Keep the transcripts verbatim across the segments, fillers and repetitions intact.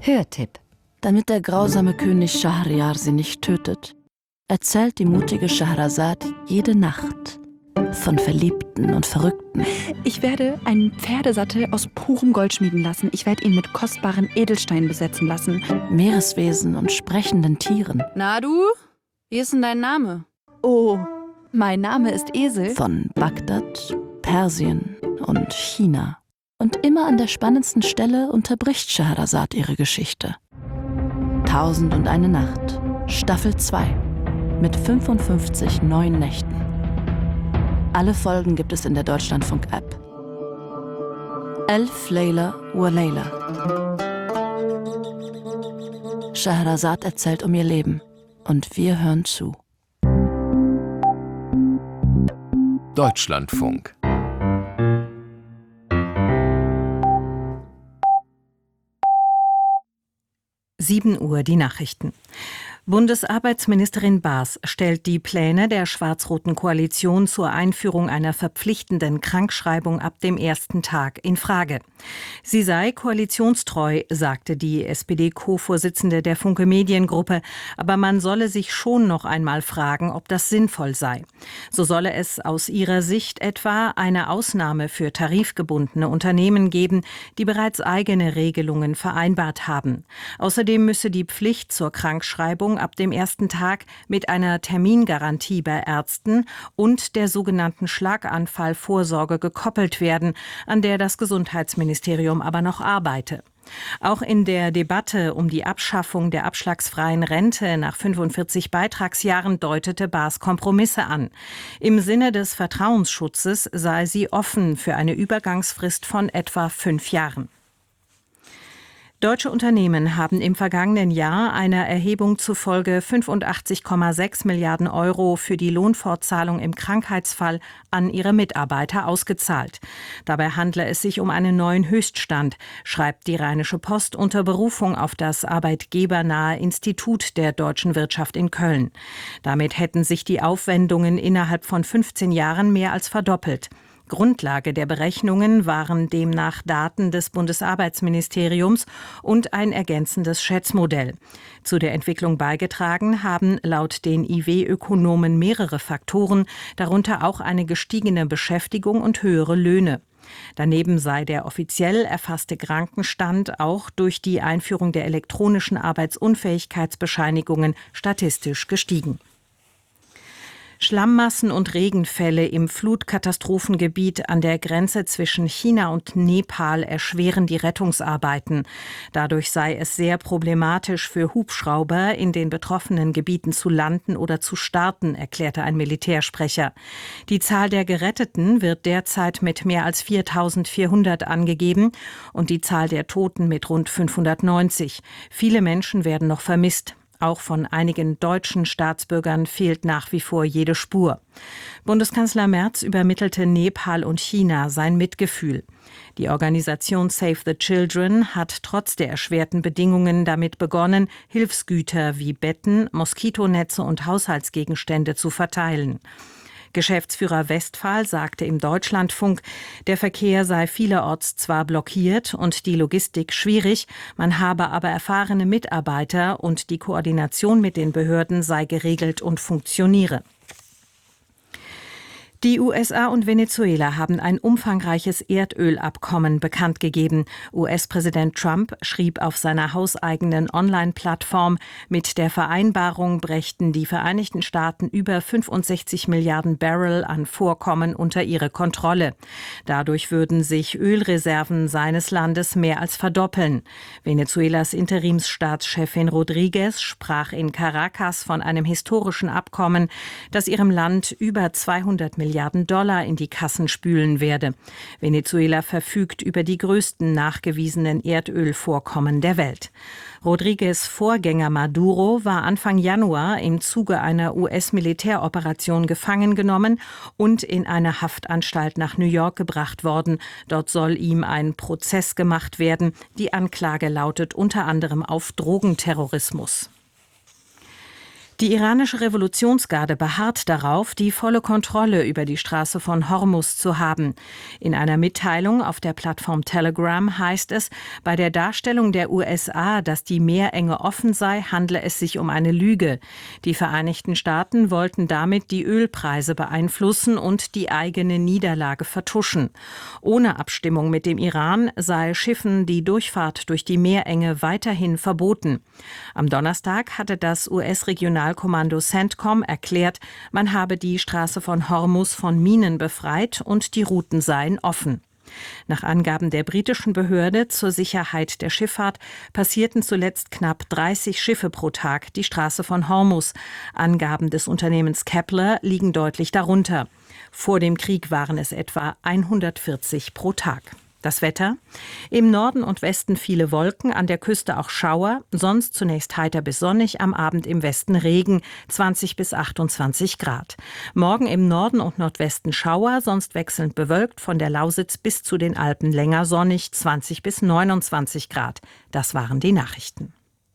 Hörtipp. Damit der grausame König Schahryar sie nicht tötet, erzählt die mutige Schahrazad jede Nacht von Verliebten und Verrückten. Ich werde einen Pferdesattel aus purem Gold schmieden lassen. Ich werde ihn mit kostbaren Edelsteinen besetzen lassen. Meereswesen und sprechenden Tieren. Na du? Wie ist denn dein Name? Oh, mein Name ist Esel. Von Bagdad, Persien und China. Und immer an der spannendsten Stelle unterbricht Schahrazad ihre Geschichte. Tausend und eine Nacht, Staffel zwei, mit fünfundfünfzig neuen Nächten. Alle Folgen gibt es in der Deutschlandfunk-App. Elf Layla wa Layla. Schahrazad erzählt um ihr Leben und wir hören zu. Deutschlandfunk. sieben Uhr die Nachrichten. Bundesarbeitsministerin Baas stellt die Pläne der schwarz-roten Koalition zur Einführung einer verpflichtenden Krankschreibung ab dem ersten Tag in Frage. Sie sei koalitionstreu, sagte die S P D-Co-Vorsitzende der Funke Mediengruppe, aber man solle sich schon noch einmal fragen, ob das sinnvoll sei. So solle es aus ihrer Sicht etwa eine Ausnahme für tarifgebundene Unternehmen geben, die bereits eigene Regelungen vereinbart haben. Außerdem müsse die Pflicht zur Krankschreibung ab dem ersten Tag mit einer Termingarantie bei Ärzten und der sogenannten Schlaganfallvorsorge gekoppelt werden, an der das Gesundheitsministerium aber noch arbeite. Auch in der Debatte um die Abschaffung der abschlagsfreien Rente nach fünfundvierzig Beitragsjahren deutete Baas Kompromisse an. Im Sinne des Vertrauensschutzes sei sie offen für eine Übergangsfrist von etwa fünf Jahren. Deutsche Unternehmen haben im vergangenen Jahr einer Erhebung zufolge fünfundachtzig Komma sechs Milliarden Euro für die Lohnfortzahlung im Krankheitsfall an ihre Mitarbeiter ausgezahlt. Dabei handle es sich um einen neuen Höchststand, schreibt die Rheinische Post unter Berufung auf das arbeitgebernahe Institut der deutschen Wirtschaft in Köln. Damit hätten sich die Aufwendungen innerhalb von fünfzehn Jahren mehr als verdoppelt. Grundlage der Berechnungen waren demnach Daten des Bundesarbeitsministeriums und ein ergänzendes Schätzmodell. Zu der Entwicklung beigetragen haben laut den I W-Ökonomen mehrere Faktoren, darunter auch eine gestiegene Beschäftigung und höhere Löhne. Daneben sei der offiziell erfasste Krankenstand auch durch die Einführung der elektronischen Arbeitsunfähigkeitsbescheinigungen statistisch gestiegen. Schlammmassen und Regenfälle im Flutkatastrophengebiet an der Grenze zwischen China und Nepal erschweren die Rettungsarbeiten. Dadurch sei es sehr problematisch für Hubschrauber, in den betroffenen Gebieten zu landen oder zu starten, erklärte ein Militärsprecher. Die Zahl der Geretteten wird derzeit mit mehr als viertausendvierhundert angegeben und die Zahl der Toten mit rund fünfhundertneunzig. Viele Menschen werden noch vermisst. Auch von einigen deutschen Staatsbürgern fehlt nach wie vor jede Spur. Bundeskanzler Merz übermittelte Nepal und China sein Mitgefühl. Die Organisation Save the Children hat trotz der erschwerten Bedingungen damit begonnen, Hilfsgüter wie Betten, Moskitonetze und Haushaltsgegenstände zu verteilen. Geschäftsführer Westphal sagte im Deutschlandfunk, der Verkehr sei vielerorts zwar blockiert und die Logistik schwierig, man habe aber erfahrene Mitarbeiter und die Koordination mit den Behörden sei geregelt und funktioniere. Die U S A und Venezuela haben ein umfangreiches Erdölabkommen bekannt gegeben. U S-Präsident Trump schrieb auf seiner hauseigenen Online-Plattform, mit der Vereinbarung brächten die Vereinigten Staaten über fünfundsechzig Milliarden Barrel an Vorkommen unter ihre Kontrolle. Dadurch würden sich Ölreserven seines Landes mehr als verdoppeln. Venezuelas Interimsstaatschefin Rodriguez sprach in Caracas von einem historischen Abkommen, das ihrem Land über zweihundert Milliarden Dollar in die Kassen spülen werde. Venezuela verfügt über die größten nachgewiesenen Erdölvorkommen der Welt. Rodriguez' Vorgänger Maduro war Anfang Januar im Zuge einer U S-Militäroperation gefangen genommen und in eine Haftanstalt nach New York gebracht worden. Dort soll ihm ein Prozess gemacht werden. Die Anklage lautet unter anderem auf Drogenterrorismus. Die iranische Revolutionsgarde beharrt darauf, die volle Kontrolle über die Straße von Hormuz zu haben. In einer Mitteilung auf der Plattform Telegram heißt es, bei der Darstellung der U S A, dass die Meerenge offen sei, handle es sich um eine Lüge. Die Vereinigten Staaten wollten damit die Ölpreise beeinflussen und die eigene Niederlage vertuschen. Ohne Abstimmung mit dem Iran sei Schiffen die Durchfahrt durch die Meerenge weiterhin verboten. Am Donnerstag hatte das U S-Regionalkommando CENTCOM erklärt, man habe die Straße von Hormuz von Minen befreit und die Routen seien offen. Nach Angaben der britischen Behörde zur Sicherheit der Schifffahrt passierten zuletzt knapp dreißig Schiffe pro Tag die Straße von Hormuz. Angaben des Unternehmens Kepler liegen deutlich darunter. Vor dem Krieg waren es etwa hundertvierzig pro Tag. Das Wetter? Im Norden und Westen viele Wolken, an der Küste auch Schauer, sonst zunächst heiter bis sonnig, am Abend im Westen Regen, zwanzig bis achtundzwanzig Grad. Morgen im Norden und Nordwesten Schauer, sonst wechselnd bewölkt, von der Lausitz bis zu den Alpen länger sonnig, zwanzig bis neunundzwanzig Grad. Das waren die Nachrichten.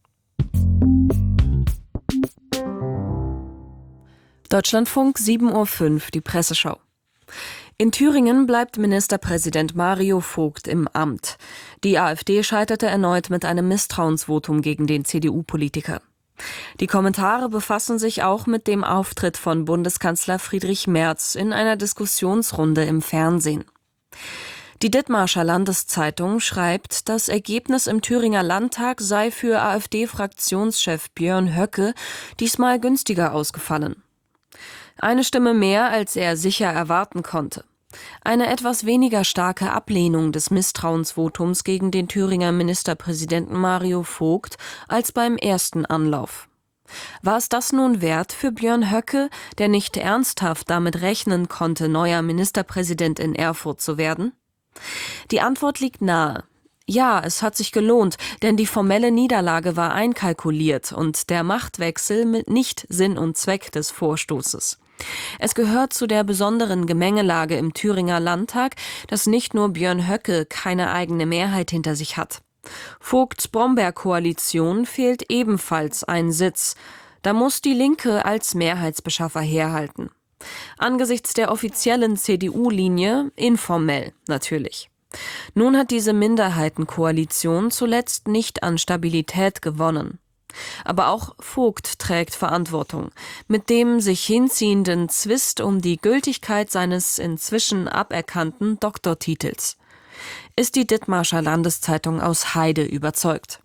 Deutschlandfunk, sieben Uhr fünf, die Presseschau. In Thüringen bleibt Ministerpräsident Mario Vogt im Amt. Die AfD scheiterte erneut mit einem Misstrauensvotum gegen den C D U-Politiker. Die Kommentare befassen sich auch mit dem Auftritt von Bundeskanzler Friedrich Merz in einer Diskussionsrunde im Fernsehen. Die Dithmarscher Landeszeitung schreibt, das Ergebnis im Thüringer Landtag sei für AfD-Fraktionschef Björn Höcke diesmal günstiger ausgefallen. Eine Stimme mehr, als er sicher erwarten konnte. Eine etwas weniger starke Ablehnung des Misstrauensvotums gegen den Thüringer Ministerpräsidenten Mario Vogt als beim ersten Anlauf. War es das nun wert für Björn Höcke, der nicht ernsthaft damit rechnen konnte, neuer Ministerpräsident in Erfurt zu werden? Die Antwort liegt nahe. Ja, es hat sich gelohnt, denn die formelle Niederlage war einkalkuliert und der Machtwechsel mit nicht Sinn und Zweck des Vorstoßes. Es gehört zu der besonderen Gemengelage im Thüringer Landtag, dass nicht nur Björn Höcke keine eigene Mehrheit hinter sich hat. Vogts Bromberg-Koalition fehlt ebenfalls ein Sitz. Da muss die Linke als Mehrheitsbeschaffer herhalten. Angesichts der offiziellen C D U-Linie informell natürlich. Nun hat diese Minderheitenkoalition zuletzt nicht an Stabilität gewonnen. Aber auch Vogt trägt Verantwortung. Mit dem sich hinziehenden Zwist um die Gültigkeit seines inzwischen aberkannten Doktortitels. Ist die Dithmarscher Landeszeitung aus Heide überzeugt.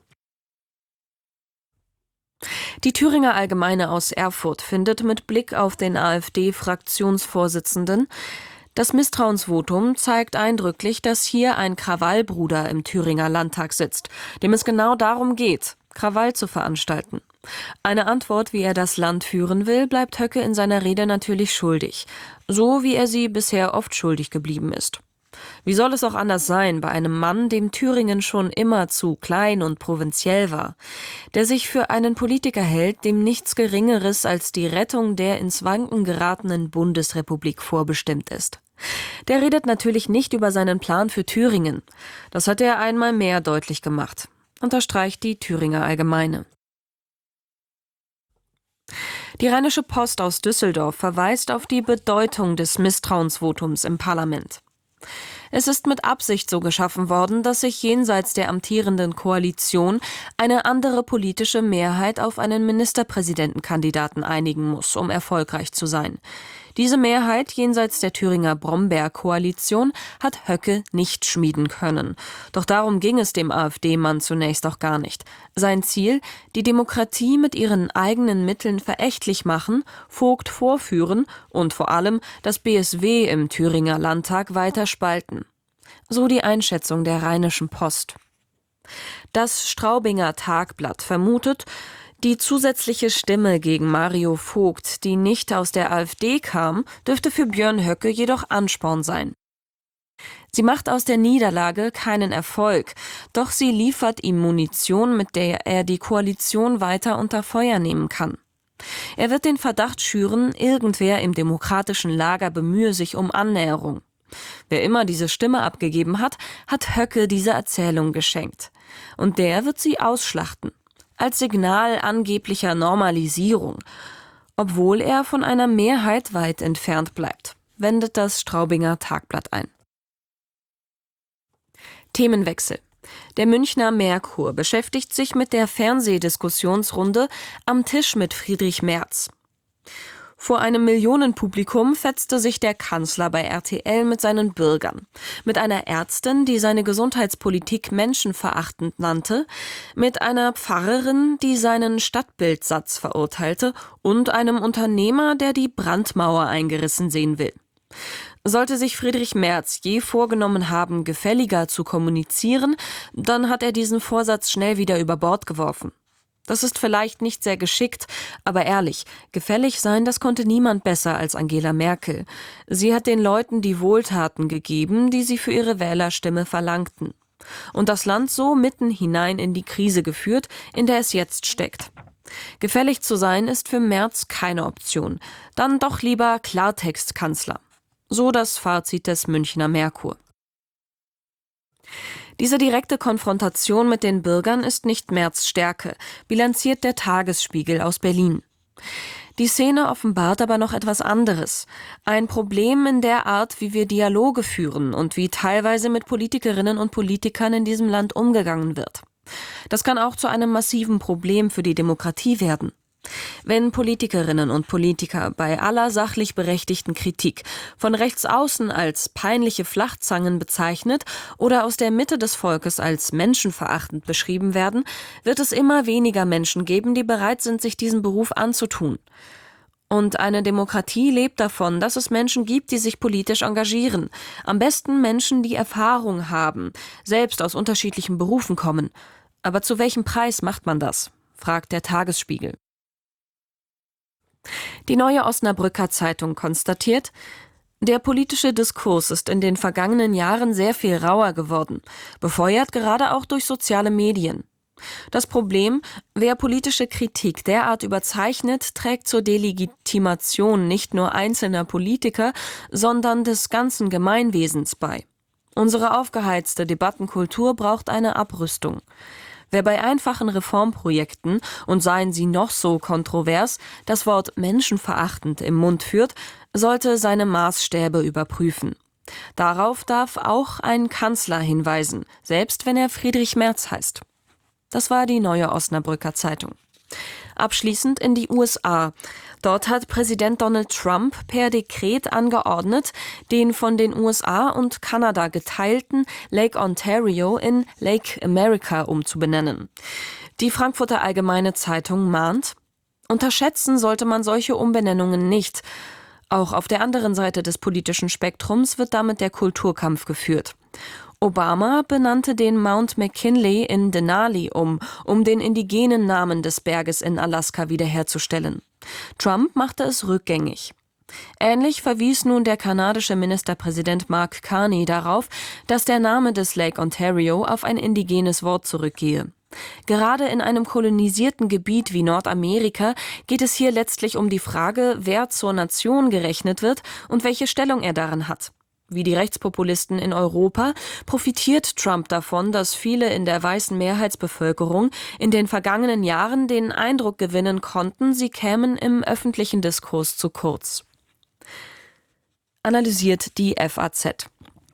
Die Thüringer Allgemeine aus Erfurt findet mit Blick auf den AfD-Fraktionsvorsitzenden, das Misstrauensvotum zeigt eindrücklich, dass hier ein Krawallbruder im Thüringer Landtag sitzt, dem es genau darum geht, Krawall zu veranstalten. Eine Antwort, wie er das Land führen will, bleibt Höcke in seiner Rede natürlich schuldig, so wie er sie bisher oft schuldig geblieben ist. Wie soll es auch anders sein bei einem Mann, dem Thüringen schon immer zu klein und provinziell war, der sich für einen Politiker hält, dem nichts Geringeres als die Rettung der ins Wanken geratenen Bundesrepublik vorbestimmt ist. Der redet natürlich nicht über seinen Plan für Thüringen. Das hat er einmal mehr deutlich gemacht, unterstreicht die Thüringer Allgemeine. Die Rheinische Post aus Düsseldorf verweist auf die Bedeutung des Misstrauensvotums im Parlament. Es ist mit Absicht so geschaffen worden, dass sich jenseits der amtierenden Koalition eine andere politische Mehrheit auf einen Ministerpräsidentenkandidaten einigen muss, um erfolgreich zu sein. Diese Mehrheit jenseits der Thüringer Bromberg-Koalition hat Höcke nicht schmieden können. Doch darum ging es dem AfD-Mann zunächst auch gar nicht. Sein Ziel, die Demokratie mit ihren eigenen Mitteln verächtlich machen, Vogt vorführen und vor allem das B S W im Thüringer Landtag weiter spalten. So die Einschätzung der Rheinischen Post. Das Straubinger Tagblatt vermutet, die zusätzliche Stimme gegen Mario Vogt, die nicht aus der AfD kam, dürfte für Björn Höcke jedoch Ansporn sein. Sie macht aus der Niederlage keinen Erfolg, doch sie liefert ihm Munition, mit der er die Koalition weiter unter Feuer nehmen kann. Er wird den Verdacht schüren, irgendwer im demokratischen Lager bemühe sich um Annäherung. Wer immer diese Stimme abgegeben hat, hat Höcke diese Erzählung geschenkt. Und der wird sie ausschlachten. als Signal angeblicher Normalisierung, obwohl er von einer Mehrheit weit entfernt bleibt, wendet das Straubinger Tagblatt ein. Themenwechsel. Der Münchner Merkur beschäftigt sich mit der Fernsehdiskussionsrunde Am Tisch mit Friedrich Merz. Vor einem Millionenpublikum fetzte sich der Kanzler bei R T L mit seinen Bürgern. Mit einer Ärztin, die seine Gesundheitspolitik menschenverachtend nannte, mit einer Pfarrerin, die seinen Stadtbildsatz verurteilte, und einem Unternehmer, der die Brandmauer eingerissen sehen will. Sollte sich Friedrich Merz je vorgenommen haben, gefälliger zu kommunizieren, dann hat er diesen Vorsatz schnell wieder über Bord geworfen. Das ist vielleicht nicht sehr geschickt, aber ehrlich, gefällig sein, das konnte niemand besser als Angela Merkel. Sie hat den Leuten die Wohltaten gegeben, die sie für ihre Wählerstimme verlangten. Und das Land so mitten hinein in die Krise geführt, in der es jetzt steckt. Gefällig zu sein ist für Merz keine Option. Dann doch lieber Klartext-Kanzler. So das Fazit des Münchner Merkur. Diese direkte Konfrontation mit den Bürgern ist nicht Merz' Stärke, bilanziert der Tagesspiegel aus Berlin. Die Szene offenbart aber noch etwas anderes. Ein Problem in der Art, wie wir Dialoge führen und wie teilweise mit Politikerinnen und Politikern in diesem Land umgegangen wird. Das kann auch zu einem massiven Problem für die Demokratie werden. Wenn Politikerinnen und Politiker bei aller sachlich berechtigten Kritik von rechts außen als peinliche Flachzangen bezeichnet oder aus der Mitte des Volkes als menschenverachtend beschrieben werden, wird es immer weniger Menschen geben, die bereit sind, sich diesen Beruf anzutun. Und eine Demokratie lebt davon, dass es Menschen gibt, die sich politisch engagieren. Am besten Menschen, die Erfahrung haben, selbst aus unterschiedlichen Berufen kommen. Aber zu welchem Preis macht man das? Fragt der Tagesspiegel. Die Neue Osnabrücker Zeitung konstatiert, der politische Diskurs ist in den vergangenen Jahren sehr viel rauer geworden, befeuert gerade auch durch soziale Medien. Das Problem, wer politische Kritik derart überzeichnet, trägt zur Delegitimation nicht nur einzelner Politiker, sondern des ganzen Gemeinwesens bei. Unsere aufgeheizte Debattenkultur braucht eine Abrüstung. Wer bei einfachen Reformprojekten, und seien sie noch so kontrovers, das Wort menschenverachtend im Mund führt, sollte seine Maßstäbe überprüfen. Darauf darf auch ein Kanzler hinweisen, selbst wenn er Friedrich Merz heißt. Das war die Neue Osnabrücker Zeitung. Abschließend in die U S A. Dort hat Präsident Donald Trump per Dekret angeordnet, den von den U S A und Kanada geteilten Lake Ontario in Lake America umzubenennen. Die Frankfurter Allgemeine Zeitung mahnt, unterschätzen sollte man solche Umbenennungen nicht. Auch auf der anderen Seite des politischen Spektrums wird damit der Kulturkampf geführt. Obama benannte den Mount McKinley in Denali um, um den indigenen Namen des Berges in Alaska wiederherzustellen. Trump machte es rückgängig. Ähnlich verwies nun der kanadische Ministerpräsident Mark Carney darauf, dass der Name des Lake Ontario auf ein indigenes Wort zurückgehe. Gerade in einem kolonisierten Gebiet wie Nordamerika geht es hier letztlich um die Frage, wer zur Nation gerechnet wird und welche Stellung er darin hat. Wie die Rechtspopulisten in Europa profitiert Trump davon, dass viele in der weißen Mehrheitsbevölkerung in den vergangenen Jahren den Eindruck gewinnen konnten, sie kämen im öffentlichen Diskurs zu kurz. Analysiert die F A Z.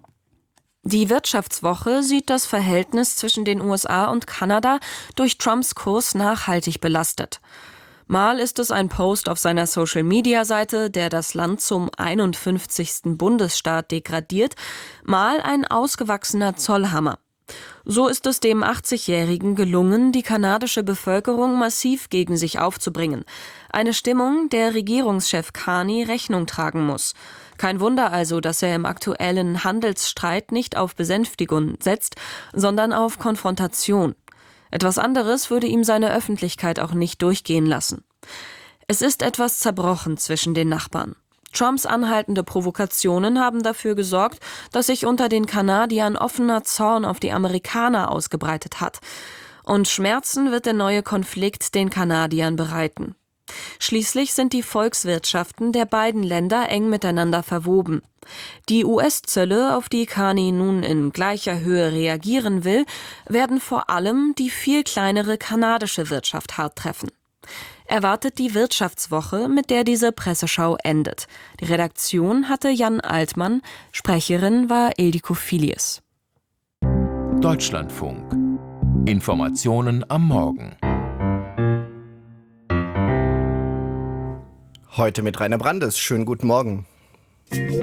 Die Wirtschaftswoche sieht das Verhältnis zwischen den U S A und Kanada durch Trumps Kurs nachhaltig belastet. Mal ist es ein Post auf seiner Social-Media-Seite, der das Land zum einundfünfzigsten Bundesstaat degradiert, mal ein ausgewachsener Zollhammer. So ist es dem achtzigjährigen gelungen, die kanadische Bevölkerung massiv gegen sich aufzubringen. Eine Stimmung, der Regierungschef Carney Rechnung tragen muss. Kein Wunder also, dass er im aktuellen Handelsstreit nicht auf Besänftigung setzt, sondern auf Konfrontation. Etwas anderes würde ihm seine Öffentlichkeit auch nicht durchgehen lassen. Es ist etwas zerbrochen zwischen den Nachbarn. Trumps anhaltende Provokationen haben dafür gesorgt, dass sich unter den Kanadiern offener Zorn auf die Amerikaner ausgebreitet hat. Und Schmerzen wird der neue Konflikt den Kanadiern bereiten. Schließlich sind die Volkswirtschaften der beiden Länder eng miteinander verwoben. Die U S-Zölle, auf die Carney nun in gleicher Höhe reagieren will, werden vor allem die viel kleinere kanadische Wirtschaft hart treffen. Erwartet die Wirtschaftswoche, mit der diese Presseschau endet. Die Redaktion hatte Jan Altmann, Sprecherin war Ildiko Filius. Deutschlandfunk. Informationen am Morgen. Heute mit Rainer Brandes. Schönen guten Morgen.